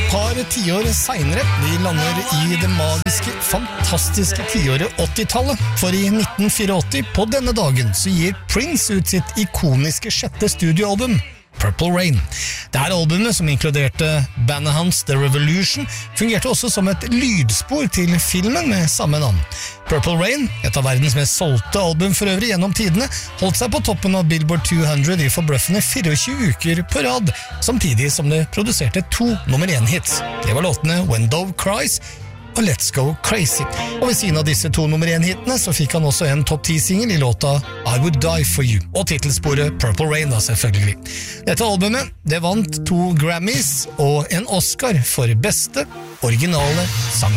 par tiår senere, vi lander i det magiske, fantastiske tiåret 80-tallet. For i 1984, på denne dagen, så gir Prince ut sitt ikoniske sjette studioalbum, Purple Rain. Dette albumet, som inkluderte bandet hans The Revolution, fungerte også som et lydspor til filmen med samme navn. Purple Rain, et av verdens mest solgte album for øvrig gjennom tidene, holdt seg på toppen av Billboard 200 i forbløffende 24 uker på rad, samtidig som det produserte 2 nummer 1-hits. Det var låtene When Dove Cries og Let's Go Crazy. Og ved siden av disse 2 nummer 1-hitene så fikk han også en topp 10-singel i låta I Would Die For You, og titelsporet Purple Rain da selvfølgelig. Dette albumet, det vant 2 Grammys og en Oscar for beste originale sang.